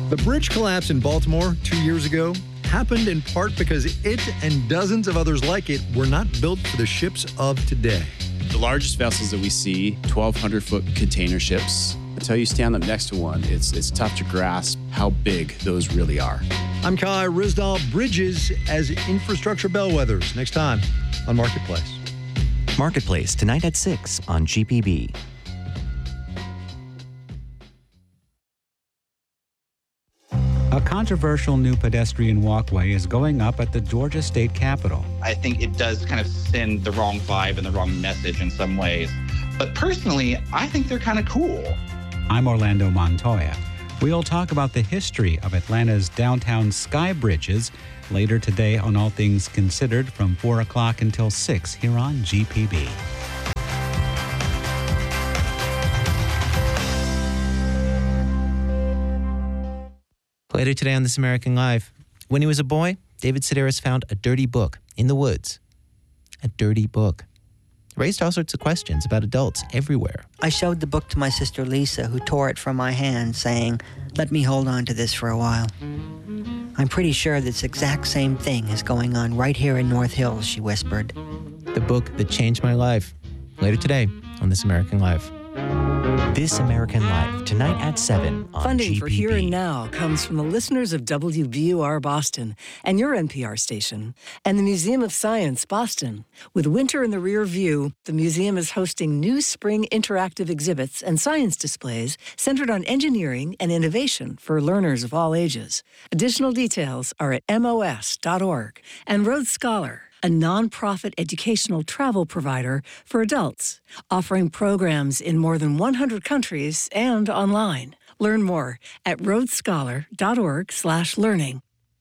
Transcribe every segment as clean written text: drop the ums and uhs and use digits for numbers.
The bridge collapse in Baltimore 2 years ago happened in part because it and dozens of others like it were not built for the ships of today. The largest vessels that we see, 1,200-foot container ships. Until you stand up next to one, it's tough to grasp how big those really are. I'm Kai Ryssdal. Bridges as infrastructure bellwethers. Next time on Marketplace. Marketplace, tonight at 6 on GPB. A controversial new pedestrian walkway is going up at the Georgia State Capitol. I think it does kind of send the wrong vibe and the wrong message in some ways. But personally, I think they're kind of cool. I'm Orlando Montoya. We'll talk about the history of Atlanta's downtown sky bridges later today on All Things Considered from 4 o'clock until 6 here on GPB. Later today on This American Life, when he was a boy, David Sedaris found a dirty book in the woods. A dirty book. It raised all sorts of questions about adults everywhere. I showed the book to my sister Lisa, who tore it from my hand, saying, "Let me hold on to this for a while." "I'm pretty sure this exact same thing is going on right here in North Hills," she whispered. The book that changed my life. Later today on This American Life. This American Life, tonight at 7 on Funding GPB. for Here and Now comes from the listeners of WBUR Boston and your NPR station, and the Museum of Science Boston. With winter in the rear view, the museum is hosting new spring interactive exhibits and science displays centered on engineering and innovation for learners of all ages. Additional details are at mos.org. And Rhodes Scholar, a nonprofit educational travel provider for adults, offering programs in more than 100 countries and online. Learn more at rhodesscholar.org/learning.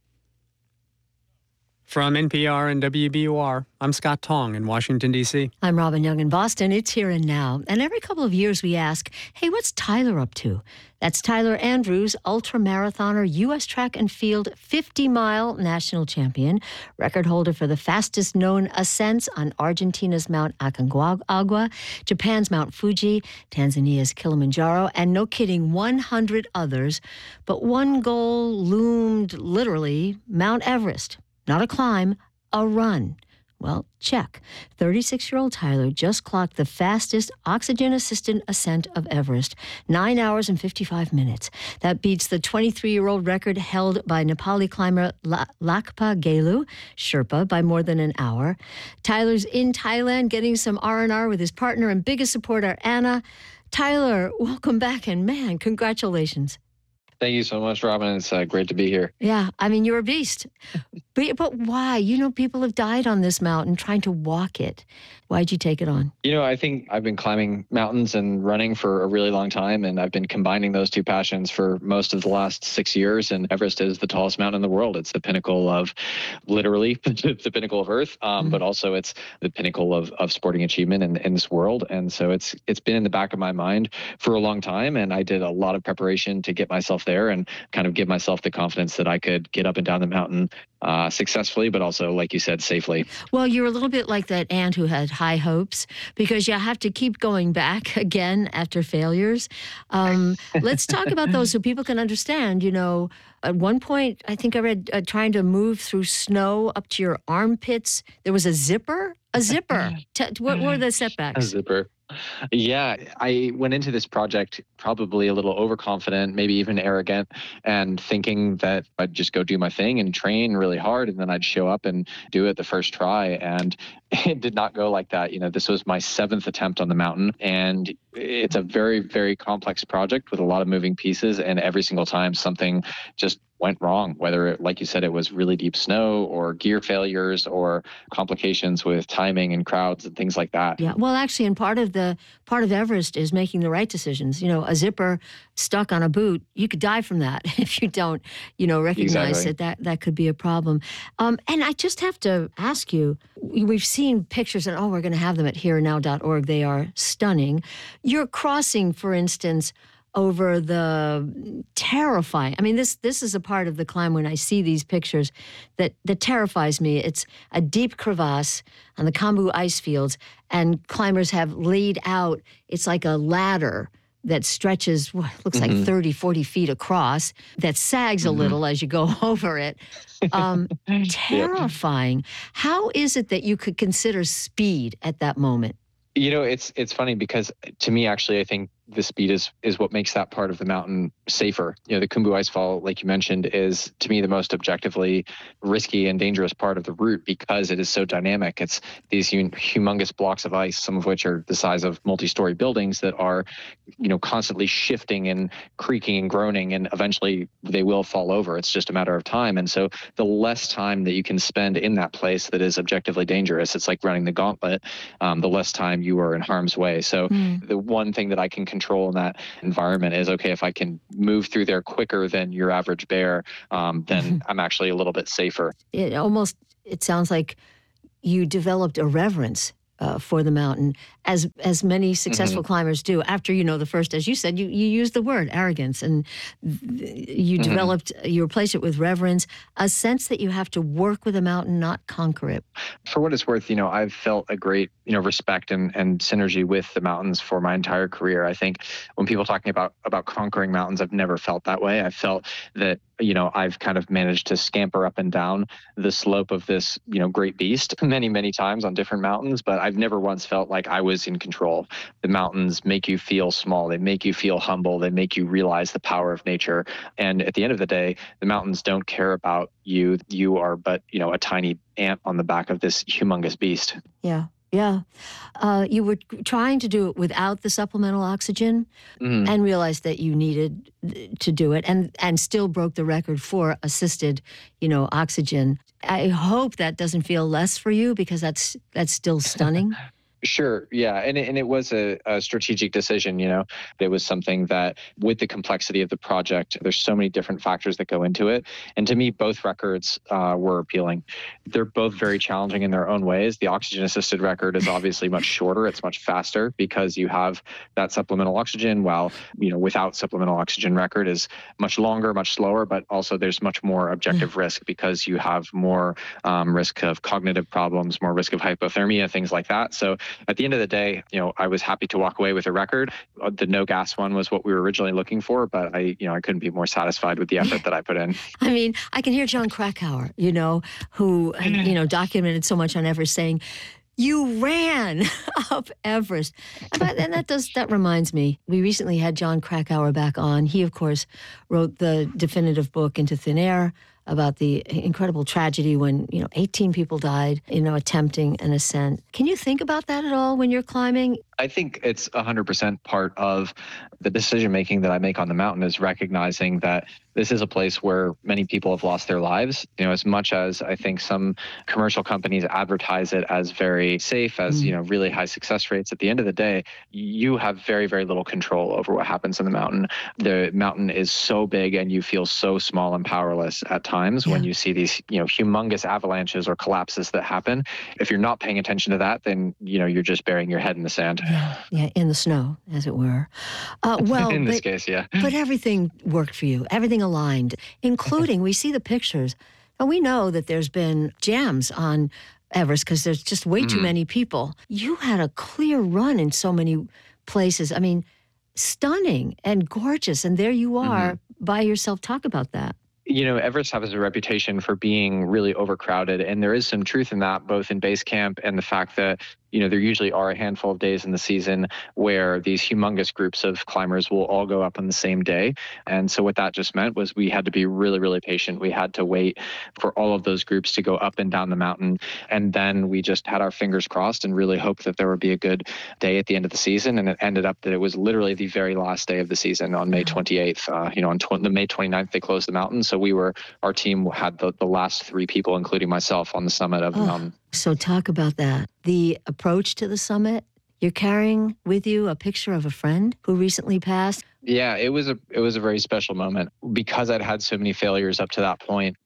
From NPR and WBUR, I'm Scott Tong in Washington, D.C. I'm Robin Young in Boston. It's Here and Now. And every couple of years we ask, hey, what's Tyler up to? That's Tyler Andrews, ultramarathoner, U.S. track and field 50-mile national champion, record holder for the fastest known ascents on Argentina's Mount Aconcagua, Japan's Mount Fuji, Tanzania's Kilimanjaro, and no kidding, 100 others. But one goal loomed literally, Mount Everest. Not a climb, a run. Well, check. 36-year-old Tyler just clocked the fastest oxygen-assisted ascent of Everest, 9 hours and 55 minutes. That beats the 23-year-old record held by Nepali climber Lakpa Gelu, Sherpa, by more than an hour. Tyler's in Thailand getting some R&R with his partner and biggest supporter, Anna. Tyler, welcome back, and man, congratulations. Thank you so much, Robin. It's great to be here. Yeah, I mean, you're a beast. But why? You know, people have died on this mountain trying to walk it. Why'd you take it on? You know, I think I've been climbing mountains and running for a really long time, and I've been combining those two passions for most of the last 6 years. And Everest is the tallest mountain in the world. It's the pinnacle of, literally, the pinnacle of Earth, but also it's the pinnacle of sporting achievement in this world. And so it's been in the back of my mind for a long time, and I did a lot of preparation to get myself there and kind of give myself the confidence that I could get up and down the mountain successfully, but also, like you said, safely. Well, you're a little bit like that aunt who had high hopes because you have to keep going back again after failures. Let's talk about those so people can understand. You know, at one point, I think I read trying to move through snow up to your armpits. There was a zipper. What were the setbacks? A zipper. Yeah, I went into this project probably a little overconfident, maybe even arrogant, and thinking that I'd just go do my thing and train really hard, and then I'd show up and do it the first try. And it did not go like that. You know, this was my 7th attempt on the mountain, and it's a very, very complex project with a lot of moving pieces. And every single time something just went wrong, whether, like you said, it was really deep snow or gear failures or complications with timing and crowds and things like that. Yeah, well, actually, and part of Everest is making the right decisions. You know, a zipper stuck on a boot, you could die from that if you don't, recognize that could be a problem. And I just have to ask you, we've seen pictures, and we're going to have them at hereandnow.org. They are stunning. You're crossing, for instance, over the terrifying, I mean, this is a part of the climb when I see these pictures that terrifies me. It's a deep crevasse on the Khumbu ice fields, and climbers have laid out, it's like a ladder that stretches, looks like 30, 40 feet across, that sags a little as you go over it. Terrifying. How is it that you could consider speed at that moment? You know, it's funny because to me, actually, I think the speed is what makes that part of the mountain safer. You know, the Khumbu Icefall, like you mentioned, is to me the most objectively risky and dangerous part of the route because it is so dynamic. It's these humongous blocks of ice, some of which are the size of multi-story buildings that are, you know, constantly shifting and creaking and groaning, and eventually they will fall over. It's just a matter of time. And so the less time that you can spend in that place that is objectively dangerous, it's like running the gauntlet, the less time you are in harm's way. So the one thing that I can control in that environment is, okay, if I can move through there quicker than your average bear, then I'm actually a little bit safer. It sounds like you developed a reverence for the mountain, as many successful climbers do. After, you know, the first, as you said, you used the word arrogance, and you developed, you replaced it with reverence, a sense that you have to work with a mountain, not conquer it. For what it's worth, you know, I've felt a great, you know, respect and synergy with the mountains for my entire career. I think when people talking about conquering mountains, I've never felt that way. I felt that, you know, I've kind of managed to scamper up and down the slope of this, you know, great beast many, many times on different mountains, but I've never once felt like I was in control. The mountains make you feel small. They make you feel humble. They make you realize the power of nature. And at the end of the day, the mountains don't care about you. You are but, you know, a tiny ant on the back of this humongous beast. Yeah. Yeah. You were trying to do it without the supplemental oxygen and realized that you needed to do it and still broke the record for assisted, you know, oxygen. I hope that doesn't feel less for you because that's still stunning. Sure. Yeah. And it was a strategic decision, you know. It was something that with the complexity of the project, there's so many different factors that go into it. And to me, both records were appealing. They're both very challenging in their own ways. The oxygen-assisted record is obviously much shorter. It's much faster because you have that supplemental oxygen, while, you know, without supplemental oxygen record is much longer, much slower, but also there's much more objective risk because you have more risk of cognitive problems, more risk of hypothermia, things like that. So at the end of the day, you know, I was happy to walk away with a record. The no gas one was what we were originally looking for, but I couldn't be more satisfied with the effort that I put in. I mean, I can hear Jon Krakauer, you know, who, you know, documented so much on Everest, saying, "You ran up Everest." And that reminds me, we recently had Jon Krakauer back on. He, of course, wrote the definitive book Into Thin Air about the incredible tragedy when, you know, 18 people died, you know, attempting an ascent. Can you think about that at all when you're climbing? I think it's 100% part of the decision-making that I make on the mountain, is recognizing that this is a place where many people have lost their lives. You know, as much as I think some commercial companies advertise it as very safe, as, you know, really high success rates, at the end of the day, you have very, very little control over what happens in the mountain. The mountain is so big and you feel so small and powerless at times when you see these, you know, humongous avalanches or collapses that happen. If you're not paying attention to that, then, you know, you're just burying your head in the sand. Yeah, in the snow, as it were. Well, in this case, yeah. But everything worked for you. Everything aligned, including, we see the pictures, and we know that there's been jams on Everest because there's just way too many people. You had a clear run in so many places. I mean, stunning and gorgeous. And there you are by yourself. Talk about that. You know, Everest has a reputation for being really overcrowded, and there is some truth in that, both in base camp and the fact that, you know, there usually are a handful of days in the season where these humongous groups of climbers will all go up on the same day. And so what that just meant was we had to be really, really patient. We had to wait for all of those groups to go up and down the mountain. And then we just had our fingers crossed and really hoped that there would be a good day at the end of the season. And it ended up that it was literally the very last day of the season on May 28th. You know, on the May 29th, they closed the mountain. So our team had the last three people, including myself, on the summit of the mountain. So talk about that. The approach to the summit, you're carrying with you a picture of a friend who recently passed. Yeah, it was a very special moment because I'd had so many failures up to that point.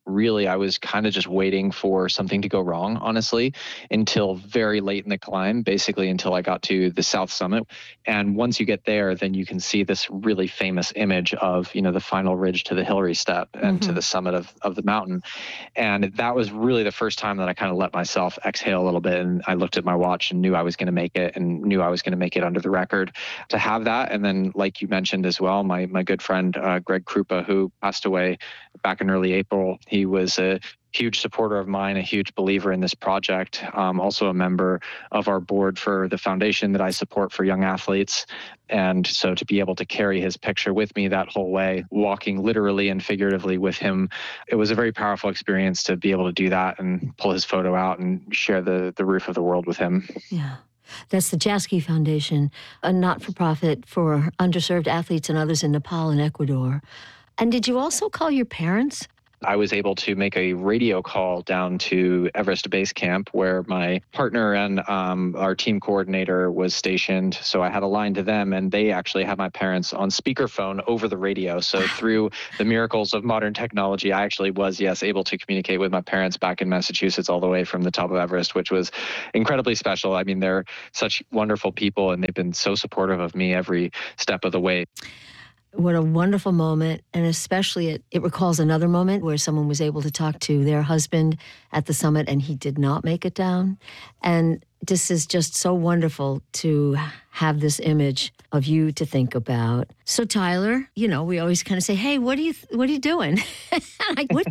really, I was kind of just waiting for something to go wrong, honestly, until very late in the climb, basically until I got to the South Summit. And once you get there, then you can see this really famous image of, the final ridge to the Hillary Step and to the summit of the mountain. And that was really the first time that I kind of let myself exhale a little bit. And I looked at my watch and knew I was going to make it, and knew I was going to make it under the record. To have that, and then like you mentioned as well, my good friend Greg Krupa, who passed away back in early April, he was a huge supporter of mine, a huge believer in this project, also a member of our board for the foundation that I support for young athletes. And so to be able to carry his picture with me that whole way, walking literally and figuratively with him, it was a very powerful experience to be able to do that and pull his photo out and share the roof of the world with him. Yeah. That's the Jaski Foundation, a not-for-profit for underserved athletes and others in Nepal and Ecuador. And did you also call your parents? I was able to make a radio call down to Everest Base Camp, where my partner and our team coordinator was stationed. So I had a line to them, and they actually had my parents on speakerphone over the radio. So through the miracles of modern technology, I actually was, able to communicate with my parents back in Massachusetts all the way from the top of Everest, which was incredibly special. I mean, they're such wonderful people, and they've been so supportive of me every step of the way. What a wonderful moment, and especially it recalls another moment where someone was able to talk to their husband at the summit and he did not make it down. And this is just so wonderful to have this image of you to think about. So Tyler, we always kind of say, hey, what are you doing? What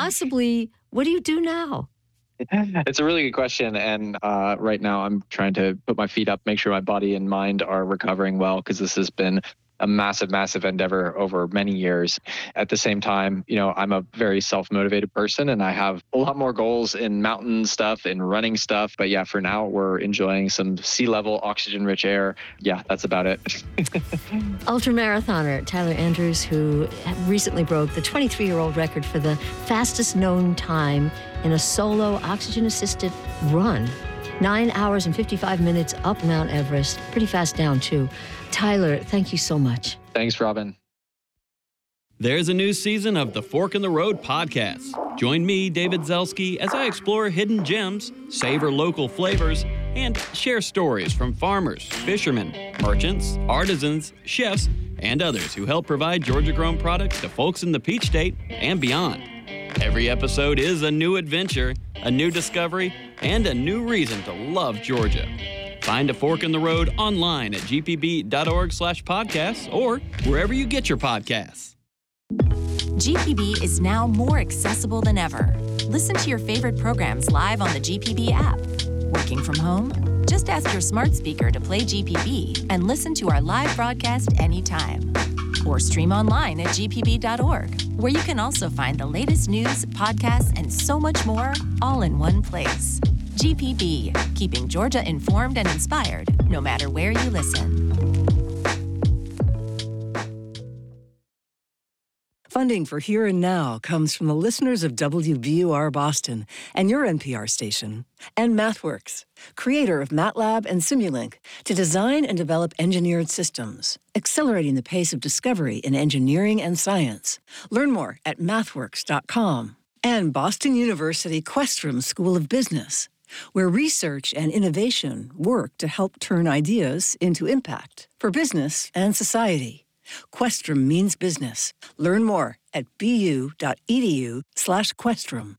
do you do now? It's a really good question. And right now I'm trying to put my feet up, make sure my body and mind are recovering well, because this has been a massive, massive endeavor over many years. At the same time, I'm a very self-motivated person, and I have a lot more goals in mountain stuff and running stuff. But yeah, for now, we're enjoying some sea level, oxygen-rich air. Yeah, that's about it. Ultramarathoner Tyler Andrews, who recently broke the 23-year-old record for the fastest known time in a solo oxygen-assisted run. 9 hours and 55 minutes up Mount Everest. Pretty fast down, too. Tyler, thank you so much. Thanks, Robin. There's a new season of the Fork in the Road podcast. Join me, David Zelski, as I explore hidden gems, savor local flavors, and share stories from farmers, fishermen, merchants, artisans, chefs, and others who help provide Georgia-grown products to folks in the Peach State and beyond. Every episode is a new adventure, a new discovery, and a new reason to love Georgia. Find A Fork in the Road online at gpb.org/podcasts or wherever you get your podcasts. GPB is now more accessible than ever. Listen to your favorite programs live on the GPB app. Working from home? Just ask your smart speaker to play GPB and listen to our live broadcast anytime. Or stream online at gpb.org, where you can also find the latest news, podcasts, and so much more, all in one place. GPB, keeping Georgia informed and inspired, no matter where you listen. Funding for Here and Now comes from the listeners of WBUR Boston and your NPR station, and MathWorks, creator of MATLAB and Simulink, to design and develop engineered systems, accelerating the pace of discovery in engineering and science. Learn more at mathworks.com. And Boston University Questrom School of Business, where research and innovation work to help turn ideas into impact for business and society. Questrom means business. Learn more at bu.edu/Questrom.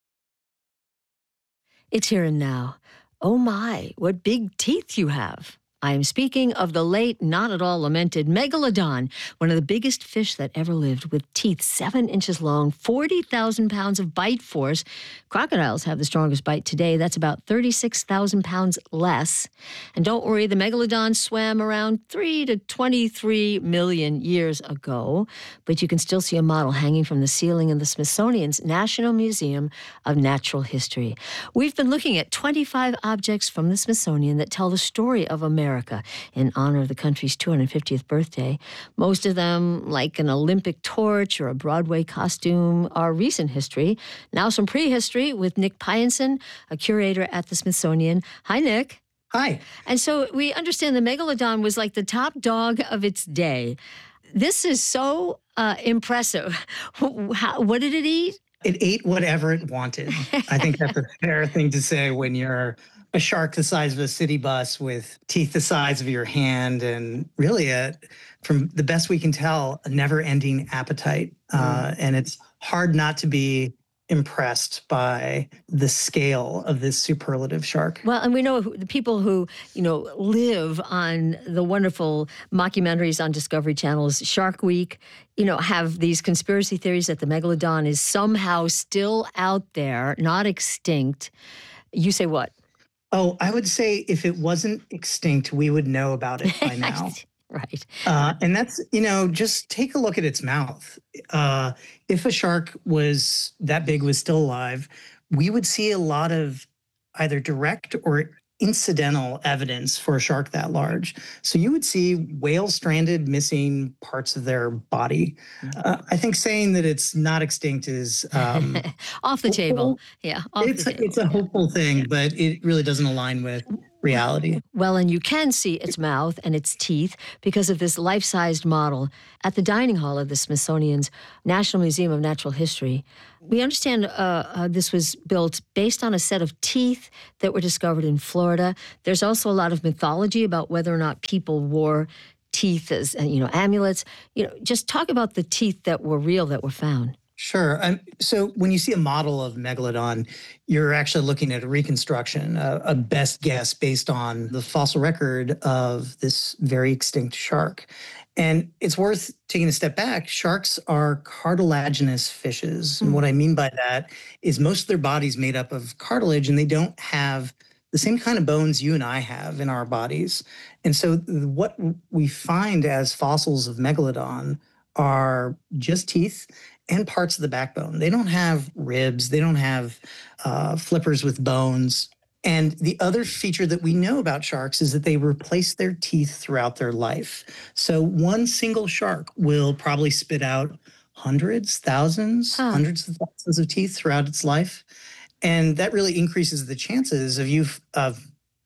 It's Here and Now. Oh my, what big teeth you have. I am speaking of the late, not at all lamented Megalodon, one of the biggest fish that ever lived, with teeth 7 inches long, 40,000 pounds of bite force. Crocodiles have the strongest bite today. That's about 36,000 pounds less. And don't worry, the Megalodon swam around 3 to 23 million years ago. But you can still see a model hanging from the ceiling in the Smithsonian's National Museum of Natural History. We've been looking at 25 objects from the Smithsonian that tell the story of America in honor of the country's 250th birthday. Most of them, like an Olympic torch or a Broadway costume, are recent history. Now some prehistory with Nick Pyenson, a curator at the Smithsonian. Hi, Nick. Hi. And so we understand the Megalodon was like the top dog of its day. This is so impressive. What did it eat? It ate whatever it wanted. I think that's a fair thing to say when you're a shark the size of a city bus with teeth the size of your hand, and really, from the best we can tell, a never-ending appetite. And it's hard not to be impressed by the scale of this superlative shark. Well, and we know the people who, live on the wonderful mockumentaries on Discovery Channel's Shark Week, have these conspiracy theories that the megalodon is somehow still out there, not extinct. You say what? Oh, I would say if it wasn't extinct, we would know about it by now. Right. And that's, just take a look at its mouth. If a shark was that big, was still alive, we would see a lot of either direct or incidental evidence for a shark that large. So you would see whales stranded, missing parts of their body. I think saying that it's not extinct is off the table. Yeah, it's a hopeful thing, but it really doesn't align with reality. Well, and you can see its mouth and its teeth because of this life-sized model at the dining hall of the Smithsonian's National Museum of Natural History. We understand this was built based on a set of teeth that were discovered in Florida. There's also a lot of mythology about whether or not people wore teeth as, amulets. Just talk about the teeth that were real, that were found. Sure. So when you see a model of Megalodon, you're actually looking at a reconstruction, a best guess based on the fossil record of this very extinct shark. And it's worth taking a step back. Sharks are cartilaginous fishes. And what I mean by that is most of their body's made up of cartilage, and they don't have the same kind of bones you and I have in our bodies. And so what we find as fossils of Megalodon are just teeth and parts of the backbone. They don't have ribs. They don't have flippers with bones. And the other feature that we know about sharks is that they replace their teeth throughout their life. So one single shark will probably spit out hundreds, thousands, hundreds of thousands of teeth throughout its life. And that really increases the chances of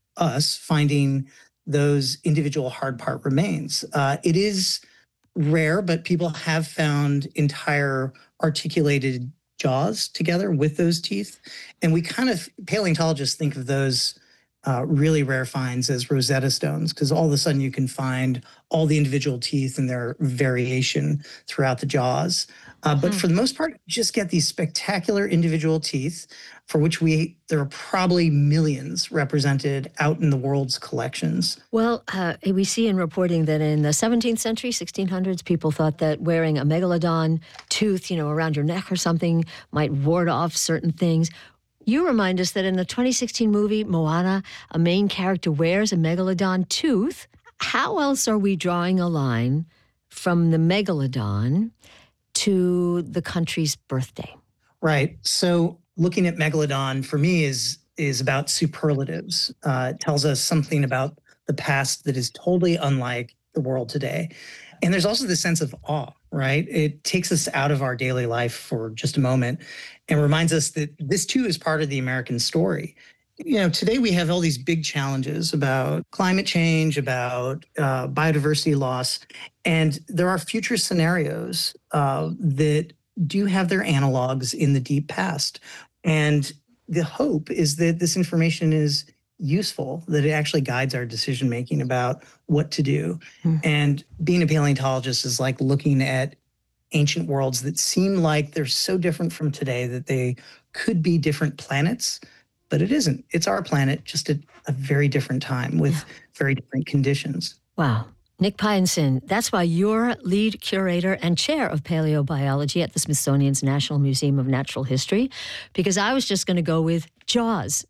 us finding those individual hard part remains. It is rare, but people have found entire articulated jaws together with those teeth. And we paleontologists think of those really rare finds as Rosetta Stones, because all of a sudden you can find all the individual teeth and their variation throughout the jaws. But for the most part, you just get these spectacular individual teeth for which there are probably millions represented out in the world's collections. Well, we see in reporting that in the 17th century, 1600s, people thought that wearing a megalodon tooth, around your neck or something might ward off certain things. You remind us that in the 2016 movie, Moana, a main character wears a megalodon tooth. How else are we drawing a line from the megalodon to the country's birthday? Right. So looking at Megalodon for me is about superlatives. It tells us something about the past that is totally unlike the world today. And there's also this sense of awe, right? It takes us out of our daily life for just a moment and reminds us that this too is part of the American story. Today we have all these big challenges about climate change, about biodiversity loss, and there are future scenarios that do have their analogs in the deep past. And the hope is that this information is useful, that it actually guides our decision-making about what to do. And being a paleontologist is like looking at ancient worlds that seem like they're so different from today that they could be different planets, but it isn't. It's our planet, just at a very different time with very different conditions. Wow. Nick Pienson, that's why you're lead curator and chair of paleobiology at the Smithsonian's National Museum of Natural History, because I was just going to go with Jaws.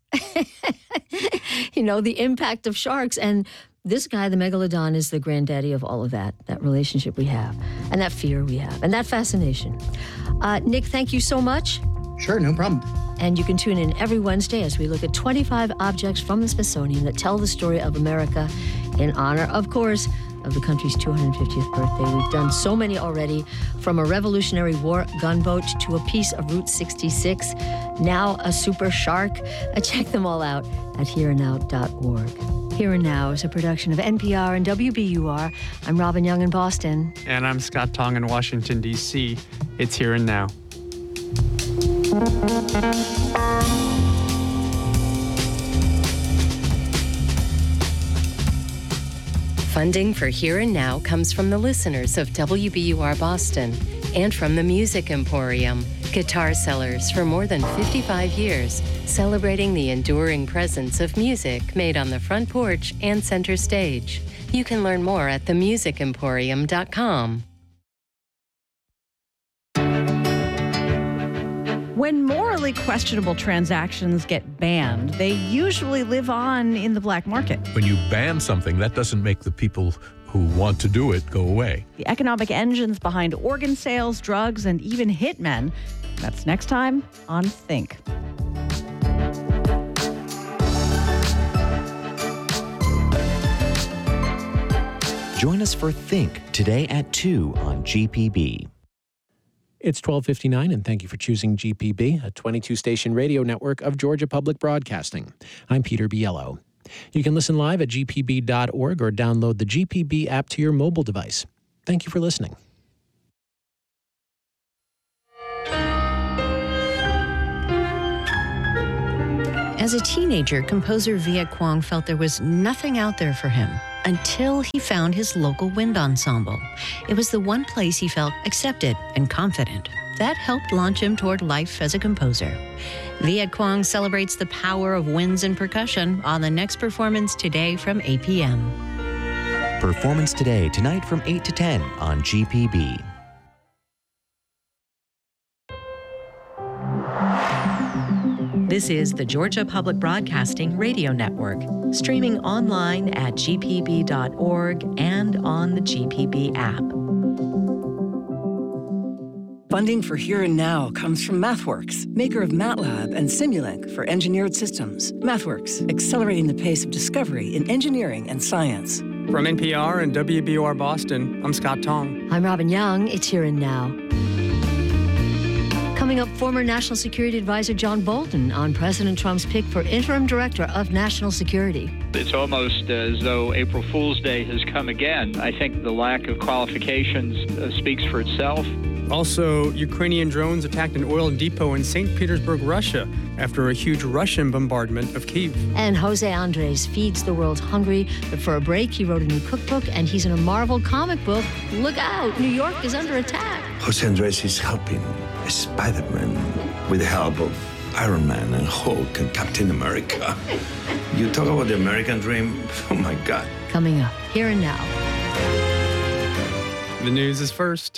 The impact of sharks. And this guy, the megalodon, is the granddaddy of all of that relationship we have, and that fear we have, and that fascination. Nick, thank you so much. Sure, no problem. And you can tune in every Wednesday as we look at 25 objects from the Smithsonian that tell the story of America in honor, of course, of the country's 250th birthday. We've done so many already, from a Revolutionary War gunboat to a piece of Route 66, now a super shark. Check them all out at hereandnow.org. Here and Now is a production of NPR and WBUR. I'm Robin Young in Boston. And I'm Scott Tong in Washington, D.C. It's Here and Now. Funding for Here and Now comes from the listeners of WBUR Boston and from the Music Emporium, guitar sellers for more than 55 years, celebrating the enduring presence of music made on the front porch and center stage. You can learn more at themusicemporium.com. When morally questionable transactions get banned, they usually live on in the black market. When you ban something, that doesn't make the people who want to do it go away. The economic engines behind organ sales, drugs, and even hitmen. That's next time on Think. Join us for Think today at 2 on GPB. It's 12:59, and thank you for choosing GPB, a 22-station radio network of Georgia Public Broadcasting. I'm Peter Biello. You can listen live at gpb.org or download the GPB app to your mobile device. Thank you for listening. As a teenager, composer Viet Quang felt there was nothing out there for him until he found his local wind ensemble. It was the one place he felt accepted and confident. That helped launch him toward life as a composer. Viet Quang celebrates the power of winds and percussion on the next performance today from 8 p.m. Performance today, tonight from 8 to 10 on GPB. This is the Georgia Public Broadcasting Radio Network, streaming online at gpb.org and on the GPB app. Funding for Here and Now comes from MathWorks, maker of MATLAB and Simulink for engineered systems. MathWorks, accelerating the pace of discovery in engineering and science. From NPR and WBUR Boston, I'm Scott Tong. I'm Robin Young. It's Here and Now. Coming up, former National Security Advisor John Bolton on President Trump's pick for Interim Director of National Security. It's almost as though April Fool's Day has come again. I think the lack of qualifications speaks for itself. Also, Ukrainian drones attacked an oil depot in St. Petersburg, Russia, after a huge Russian bombardment of Kyiv. And Jose Andres feeds the world hungry, but for a break, he wrote a new cookbook, and he's in a Marvel comic book. Look out, New York is under attack. Jose Andres is helping Spider-Man with the help of Iron Man and Hulk and Captain America. You talk about the American dream, oh my God. Coming up, Here and Now. The news is first.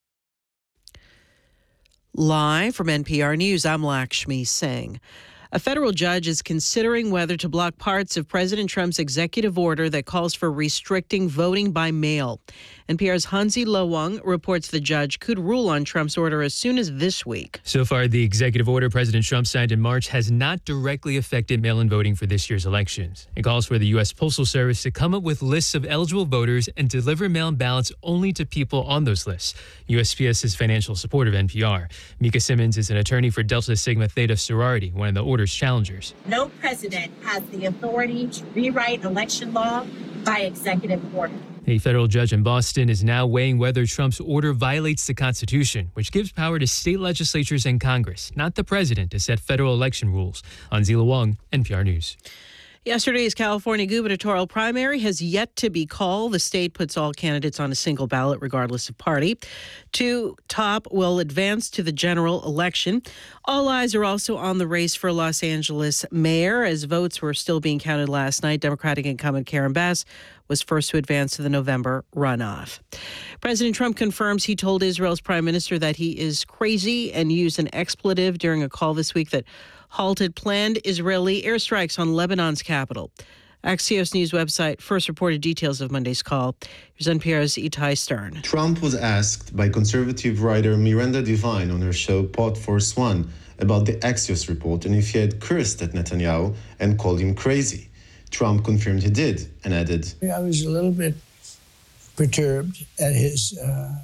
Live from NPR News, I'm Lakshmi Singh. A federal judge is considering whether to block parts of President Trump's executive order that calls for restricting voting by mail. NPR's Hansi Lowang reports the judge could rule on Trump's order as soon as this week. So far, the executive order President Trump signed in March has not directly affected mail-in voting for this year's elections. It calls for the U.S. Postal Service to come up with lists of eligible voters and deliver mail-in ballots only to people on those lists. USPS is financial support of NPR. Mika Simmons is an attorney for Delta Sigma Theta sorority, one of the order's challengers. No president has the authority to rewrite election law by executive order. A federal judge in Boston is now weighing whether Trump's order violates the Constitution, which gives power to state legislatures and Congress, not the president, to set federal election rules. Anzila Wong, NPR News. Yesterday's California gubernatorial primary has yet to be called. The state puts all candidates on a single ballot, regardless of party. Two top will advance to the general election. All eyes are also on the race for Los Angeles mayor, as votes were still being counted last night. Democratic incumbent Karen Bass was first to advance to the November runoff. President Trump confirms he told Israel's prime minister that he is crazy and used an expletive during a call this week that halted planned Israeli airstrikes on Lebanon's capital. Axios News website first reported details of Monday's call. Here's NPR's Itai Stern. Trump was asked by conservative writer Miranda Devine on her show Pod Force One about the Axios report and if he had cursed at Netanyahu and called him crazy. Trump confirmed he did and added, I was a little bit perturbed at his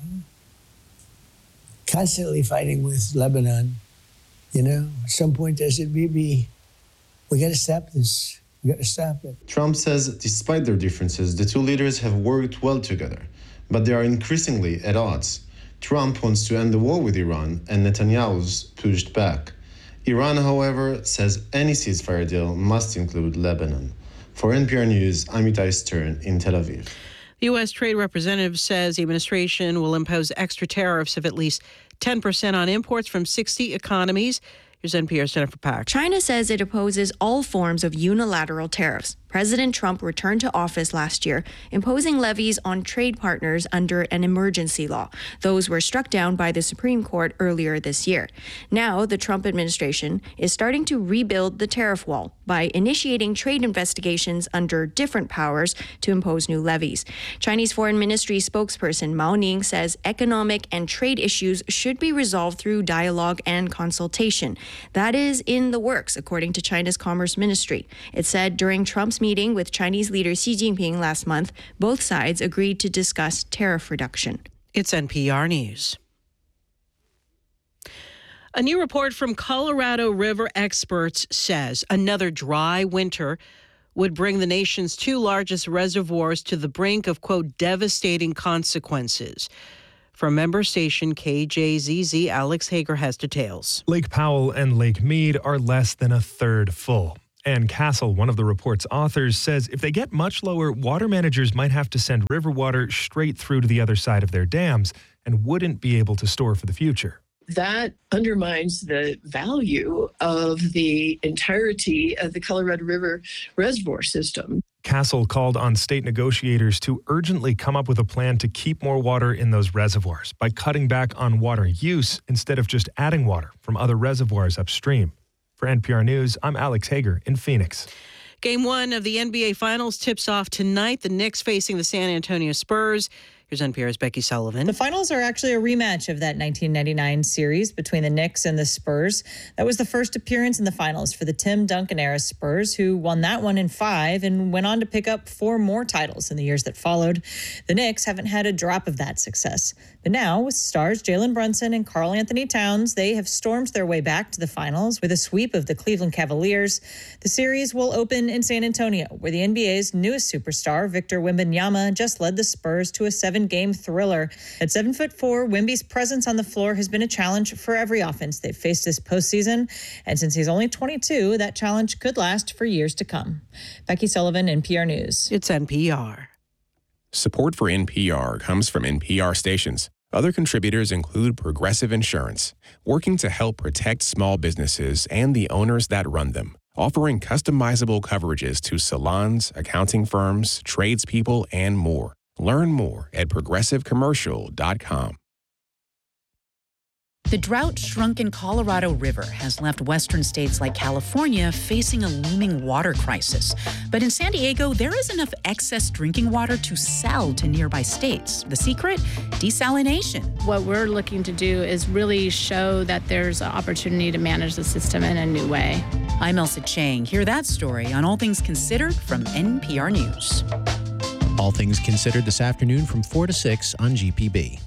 constantly fighting with Lebanon. You know, at some point I said, maybe we got to stop this. We got to stop it. Trump says despite their differences, the two leaders have worked well together, but they are increasingly at odds. Trump wants to end the war with Iran, and Netanyahu's pushed back. Iran, however, says any ceasefire deal must include Lebanon. For NPR News, I'm Itai Stern in Tel Aviv. The U.S. Trade Representative says the administration will impose extra tariffs of at least 10% on imports from 60 economies. Here's NPR's Jennifer Pack. China says it opposes all forms of unilateral tariffs. President Trump returned to office last year, imposing levies on trade partners under an emergency law. Those were struck down by the Supreme Court earlier this year. Now, the Trump administration is starting to rebuild the tariff wall by initiating trade investigations under different powers to impose new levies. Chinese Foreign Ministry spokesperson Mao Ning says economic and trade issues should be resolved through dialogue and consultation. That is in the works, according to China's Commerce Ministry. It said during Trump's meeting with Chinese leader Xi Jinping last month, both sides agreed to discuss tariff reduction. It's NPR News. A new report from Colorado River experts says another dry winter would bring the nation's two largest reservoirs to the brink of, quote, devastating consequences. From member station KJZZ, Alex Hager has details. Lake Powell and Lake Mead are less than a third full. Ann Castle, one of the report's authors, says if they get much lower, water managers might have to send river water straight through to the other side of their dams and wouldn't be able to store for the future. That undermines the value of the entirety of the Colorado River reservoir system. Castle called on state negotiators to urgently come up with a plan to keep more water in those reservoirs by cutting back on water use instead of just adding water from other reservoirs upstream. For NPR News, I'm Alex Hager in Phoenix. Game 1 of the NBA Finals tips off tonight. The Knicks facing the San Antonio Spurs. Here's NPR's Becky Sullivan. The finals are actually a rematch of that 1999 series between the Knicks and the Spurs. That was the first appearance in the finals for the Tim Duncan-era Spurs, who won that one in 5 and went on to pick up 4 more titles in the years that followed. The Knicks haven't had a drop of that success. But now, with stars Jalen Brunson and Karl Anthony Towns, they have stormed their way back to the finals with a sweep of the Cleveland Cavaliers. The series will open in San Antonio, where the NBA's newest superstar, Victor Wembanyama, just led the Spurs to a 7-game thriller. At 7'4", Wemby's presence on the floor has been a challenge for every offense they've faced this postseason. And since he's only 22, that challenge could last for years to come. Becky Sullivan, NPR News. It's NPR. Support for NPR comes from NPR stations. Other contributors include Progressive Insurance, working to help protect small businesses and the owners that run them, offering customizable coverages to salons, accounting firms, tradespeople, and more. Learn more at progressivecommercial.com. The drought-shrunken Colorado River has left western states like California facing a looming water crisis. But in San Diego, there is enough excess drinking water to sell to nearby states. The secret? Desalination. What we're looking to do is really show that there's an opportunity to manage the system in a new way. I'm Elsa Chang. Hear that story on All Things Considered from NPR News. All Things Considered this afternoon from 4 to 6 on GPB.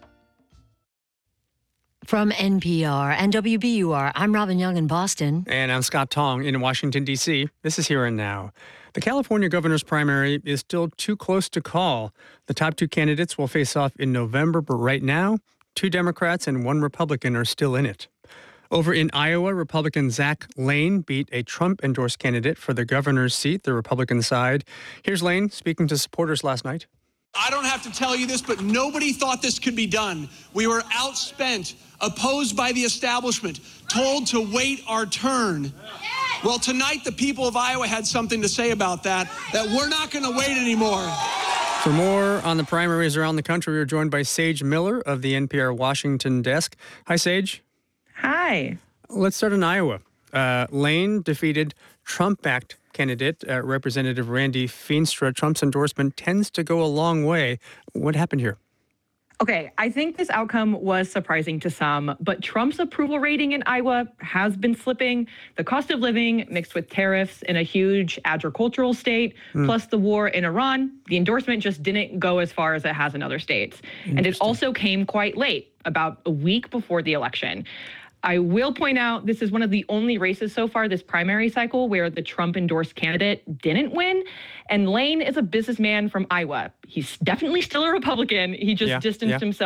From NPR and WBUR, I'm Robin Young in Boston. And I'm Scott Tong in Washington, D.C. This is Here and Now. The California governor's primary is still too close to call. The top 2 candidates will face off in November, but right now, 2 Democrats and 1 Republican are still in it. Over in Iowa, Republican Zach Lane beat a Trump-endorsed candidate for the governor's seat, the Republican side. Here's Lane speaking to supporters last night. I don't have to tell you this, but nobody thought this could be done. We were outspent, opposed by the establishment, told to wait our turn. Well, tonight the people of Iowa had something to say about that we're not going to wait anymore. For more on the primaries around the country, we are joined by Sage Miller of the NPR Washington desk. Hi, Sage. Hi. Let's start in Iowa. Lane defeated Trump-backed candidate, Representative Randy Feenstra. Trump's endorsement tends to go a long way. What happened here? Okay, I think this outcome was surprising to some, but Trump's approval rating in Iowa has been slipping. The cost of living mixed with tariffs in a huge agricultural state, plus the war in Iran, the endorsement just didn't go as far as it has in other states. And it also came quite late, about a week before the election. I will point out this is one of the only races so far this primary cycle where the Trump-endorsed candidate didn't win. And Lane is a businessman from Iowa. He's definitely still a Republican. He just distanced himself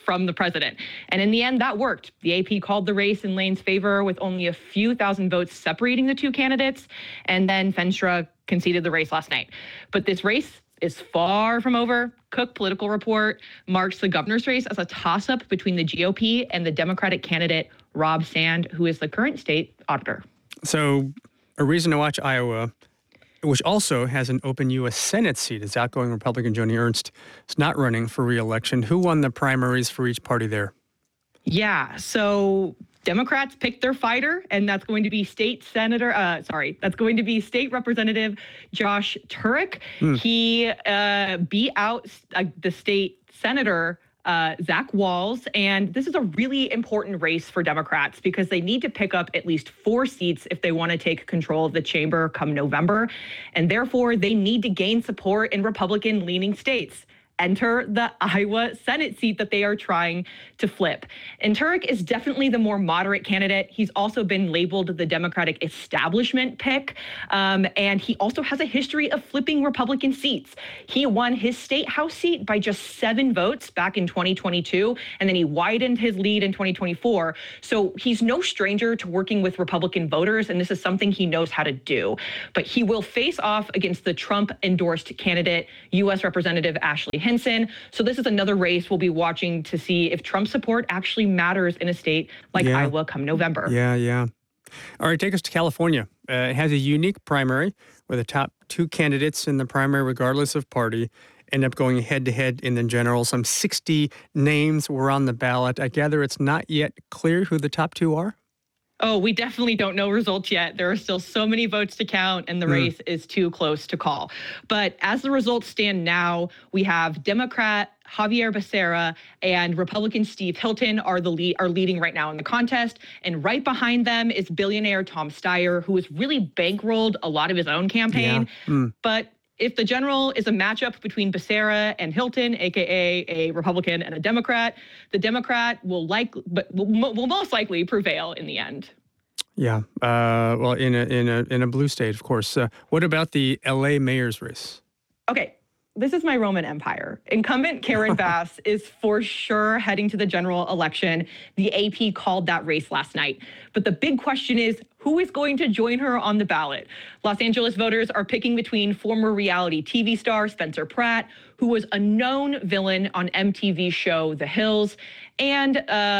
from the president. And in the end, that worked. The AP called the race in Lane's favor with only a few thousand votes separating the two candidates. And then Fenstra conceded the race last night. But this race is far from over. Cook Political Report marks the governor's race as a toss-up between the GOP and the Democratic candidate Rob Sand, who is the current state auditor. So a reason to watch Iowa, which also has an open U.S. Senate seat, as outgoing Republican Joni Ernst is not running for re-election. Who won the primaries for each party there? Yeah, so Democrats picked their fighter, and that's going to be State Representative Josh Turek. He beat out the state senator, Zach Walz. And this is a really important race for Democrats because they need to pick up at least 4 seats if they want to take control of the chamber come November. And therefore, they need to gain support in Republican-leaning states. Enter the Iowa Senate seat that they are trying to flip. And Turek is definitely the more moderate candidate. He's also been labeled the Democratic establishment pick. And he also has a history of flipping Republican seats. He won his state House seat by just 7 votes back in 2022, and then he widened his lead in 2024. So he's no stranger to working with Republican voters, and this is something he knows how to do. But he will face off against the Trump-endorsed candidate, U.S. Representative Ashley Hinson. So this is another race we'll be watching to see if Trump support actually matters in a state like Iowa come November. Yeah. All right, take us to California. It has a unique primary where the top 2 candidates in the primary, regardless of party, end up going head-to-head in the general. Some 60 names were on the ballot. I gather it's not yet clear who the top 2 are? Oh, we definitely don't know results yet. There are still so many votes to count, and the race is too close to call. But as the results stand now, we have Democrat Xavier Becerra and Republican Steve Hilton are leading right now in the contest. And right behind them is billionaire Tom Steyer, who has really bankrolled a lot of his own campaign. But if the general is a matchup between Becerra and Hilton, aka a Republican and a Democrat, the Democrat will most likely prevail in the end. Yeah, well, in a blue state, of course. What about the L.A. mayor's race? Okay. This is my Roman Empire. Incumbent Karen Bass is for sure heading to the general election. The AP called that race last night. But the big question is, who is going to join her on the ballot? Los Angeles voters are picking between former reality TV star Spencer Pratt, who was a known villain on MTV's show The Hills, and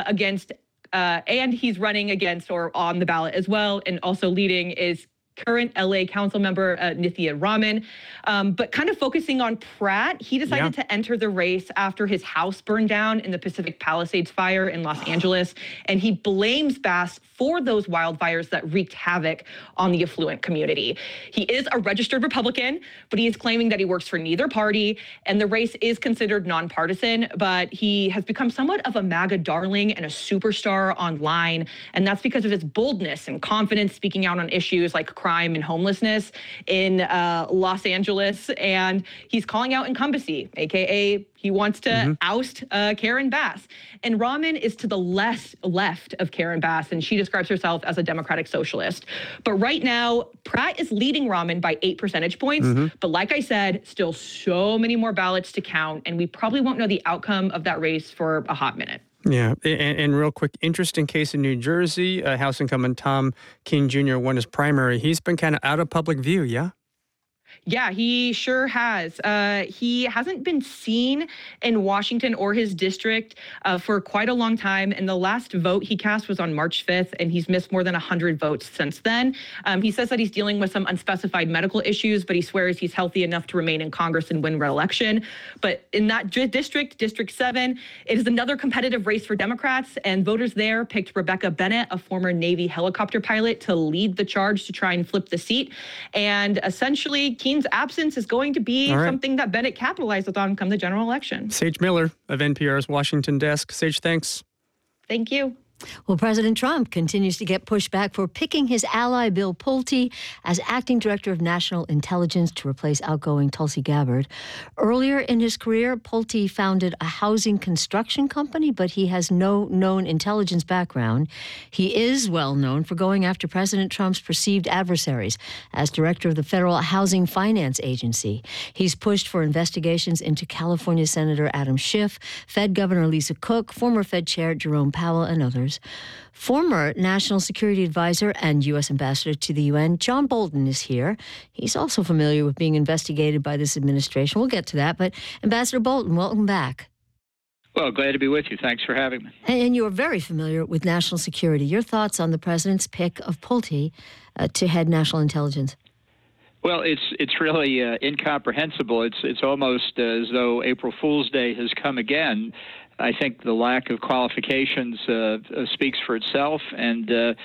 he's running against or on the ballot as well, and also leading is current LA council member Nithya Raman. But kind of focusing on Pratt, he decided to enter the race after his house burned down in the Pacific Palisades fire in Los Angeles. And he blames Bass for those wildfires that wreaked havoc on the affluent community. He is a registered Republican, but he is claiming that he works for neither party. And the race is considered nonpartisan, but he has become somewhat of a MAGA darling and a superstar online. And that's because of his boldness and confidence speaking out on issues like crime and homelessness in Los Angeles. And he's calling out incumbency, aka he wants to oust Karen Bass. And Raman is to the left of Karen Bass, and she describes herself as a democratic socialist. But right now, Pratt is leading Raman by 8 percentage points. But like I said, still so many more ballots to count, and we probably won't know the outcome of that race for a hot minute. Yeah, and real quick, interesting case in New Jersey. House incumbent Tom Keene Jr. won his primary. He's been kind of out of public view, yeah? Yeah, he sure has. He hasn't been seen in Washington or his district for quite a long time. And the last vote he cast was on March 5th, and he's missed more than 100 votes since then. He says that he's dealing with some unspecified medical issues, but he swears he's healthy enough to remain in Congress and win re-election. But in that district, District 7, it is another competitive race for Democrats, and voters there picked Rebecca Bennett, a former Navy helicopter pilot, to lead the charge to try and flip the seat. And essentially, Keene's absence is going to be something that Bennett capitalizes on come the general election. Sage Miller of NPR's Washington desk. Sage, thanks. Thank you. Well, President Trump continues to get pushback for picking his ally Bill Pulte as acting director of national intelligence to replace outgoing Tulsi Gabbard. Earlier in his career, Pulte founded a housing construction company, but he has no known intelligence background. He is well known for going after President Trump's perceived adversaries as director of the Federal Housing Finance Agency. He's pushed for investigations into California Senator Adam Schiff, Fed Governor Lisa Cook, former Fed Chair Jerome Powell, and others. Former National Security Advisor and U.S. Ambassador to the UN, John Bolton, is here. He's also familiar with being investigated by this administration. We'll get to that, but Ambassador Bolton, welcome back. Well, glad to be with you. Thanks for having me. And you are very familiar with national security. Your thoughts on the president's pick of Pulte to head national intelligence? Well, it's really incomprehensible. It's almost as though April Fool's Day has come again. I think the lack of qualifications speaks for itself. And,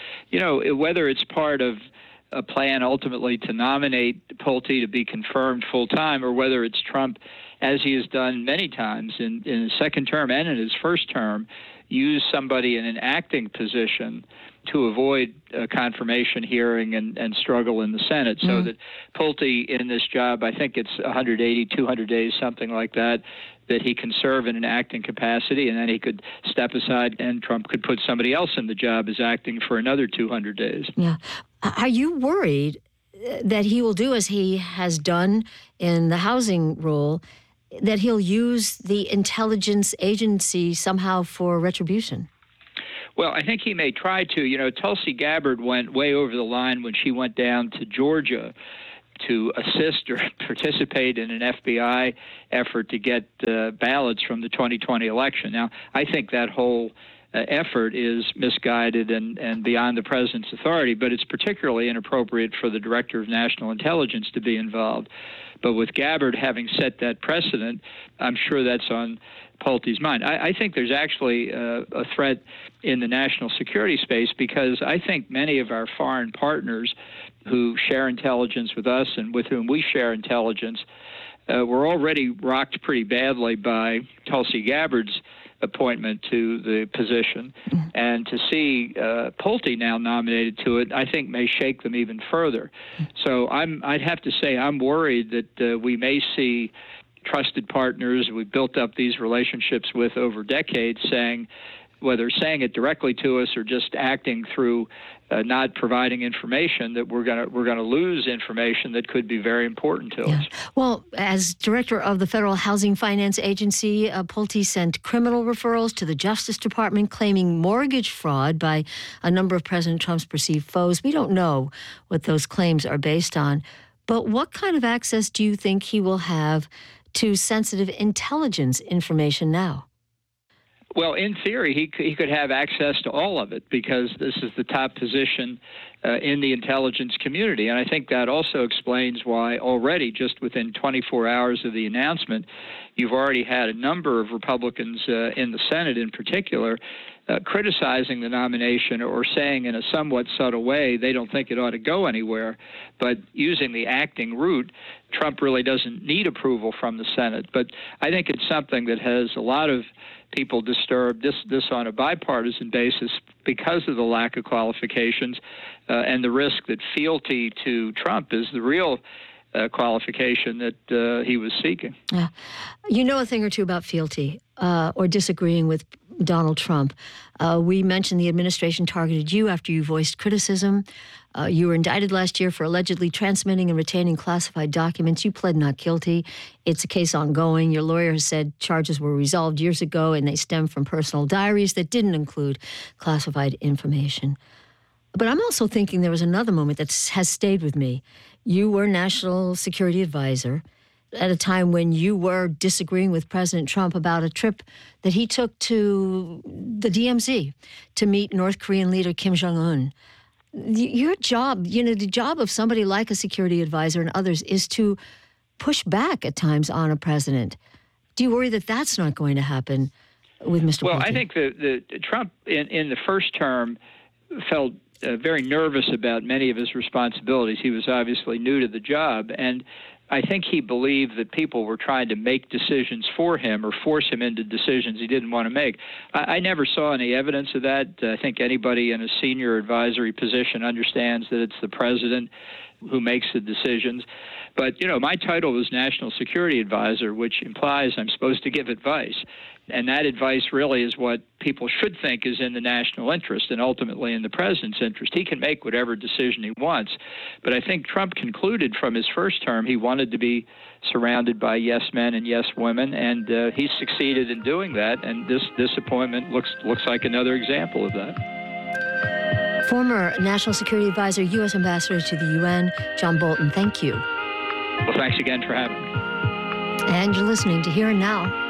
whether it's part of a plan ultimately to nominate Pulte to be confirmed full-time or whether it's Trump, as he has done many times in his second term and in his first term, use somebody in an acting position to avoid a confirmation hearing and struggle in the Senate. So that Pulte in this job, I think it's 180, 200 days, something like that he can serve in an acting capacity, and then he could step aside and Trump could put somebody else in the job as acting for another 200 days. Yeah. Are you worried that he will do as he has done in the housing rule, that he'll use the intelligence agency somehow for retribution? Well, I think he may try to. Tulsi Gabbard went way over the line when she went down to Georgia to assist or participate in an FBI effort to get ballots from the 2020 election. Now, I think that whole effort is misguided and beyond the president's authority, but it's particularly inappropriate for the director of national intelligence to be involved. But with Gabbard having set that precedent, I'm sure that's on Pulte's mind. I think there's actually a threat in the national security space because I think many of our foreign partners who share intelligence with us and with whom we share intelligence were already rocked pretty badly by Tulsi Gabbard's appointment to the position. And to see Pulte now nominated to it, I think may shake them even further. So I'd have to say I'm worried that we may see trusted partners we've built up these relationships with over decades whether saying it directly to us or just acting through not providing information, that we're going to lose information that could be very important to us. Well, as director of the Federal Housing Finance Agency, Pulte sent criminal referrals to the Justice Department claiming mortgage fraud by a number of President Trump's perceived foes. We don't know what those claims are based on, but what kind of access do you think he will have to sensitive intelligence information now? Well, in theory, he could have access to all of it because this is the top position in the intelligence community. And I think that also explains why already, just within 24 hours of the announcement, you've already had a number of Republicans in the Senate in particular criticizing the nomination or saying in a somewhat subtle way they don't think it ought to go anywhere. But using the acting route, Trump really doesn't need approval from the Senate. But I think it's something that has a lot of people disturbed, this on a bipartisan basis because of the lack of qualifications and the risk that fealty to Trump is the real qualification that he was seeking. Yeah. You know a thing or two about fealty or disagreeing with Donald Trump. We mentioned the administration targeted you after you voiced criticism. You were indicted last year for allegedly transmitting and retaining classified documents. You pled not guilty. It's a case ongoing. Your lawyer has said charges were resolved years ago and they stem from personal diaries that didn't include classified information. But I'm also thinking there was another moment that has stayed with me. You were National Security Advisor at a time when you were disagreeing with President Trump about a trip that he took to the DMZ to meet North Korean leader Kim Jong-un. Your job, the job of somebody like a security advisor and others is to push back at times on a president. Do you worry that that's not going to happen with Mr. Well, Pulte? I think that Trump in the first term felt very nervous about many of his responsibilities. He was obviously new to the job, and I think he believed that people were trying to make decisions for him or force him into decisions he didn't want to make. I never saw any evidence of that. I think anybody in a senior advisory position understands that it's the president who makes the decisions. But, my title was National Security Advisor, which implies I'm supposed to give advice. And that advice really is what people should think is in the national interest and ultimately in the president's interest. He can make whatever decision he wants. But I think Trump concluded from his first term he wanted to be surrounded by yes men and yes women, and he succeeded in doing that. And this appointment looks like another example of that. Former National Security Advisor, U.S. Ambassador to the UN, John Bolton, thank you. Well, thanks again for having me. And you're listening to Here and Now.